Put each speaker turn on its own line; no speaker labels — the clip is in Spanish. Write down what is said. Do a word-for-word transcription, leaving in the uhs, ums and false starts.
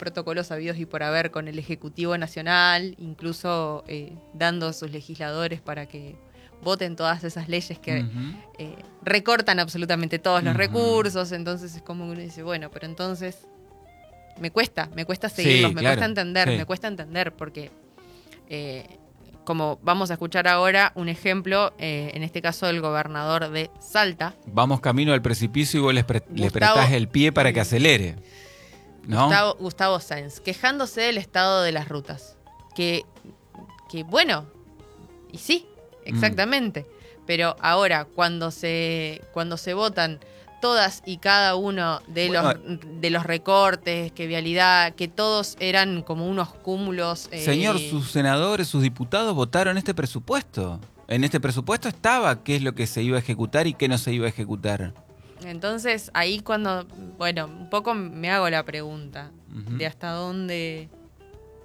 protocolos habidos y por haber con el Ejecutivo Nacional, incluso eh, dando a sus legisladores para que voten todas esas leyes que uh-huh. eh, recortan absolutamente todos los uh-huh. recursos. Entonces es como uno dice, bueno, pero entonces me cuesta, me cuesta seguirlos, sí, me claro. cuesta entender, sí. me cuesta entender porque... Eh, como vamos a escuchar ahora un ejemplo, eh, en este caso el gobernador de Salta.
Vamos camino al precipicio y vos le, pre- le prestás el pie para que acelere, ¿no?
Gustavo, Gustavo Sáenz, quejándose del estado de las rutas. Que, que bueno, y sí, exactamente. Mm. Pero ahora, cuando se, cuando se votan todas y cada uno de, bueno, los, de los recortes, que vialidad, que todos eran como unos cúmulos...
Eh... Señor, sus senadores, sus diputados votaron este presupuesto. En este presupuesto estaba qué es lo que se iba a ejecutar y qué no se iba a ejecutar.
Entonces, ahí cuando, bueno, un poco me hago la pregunta uh-huh. de hasta dónde...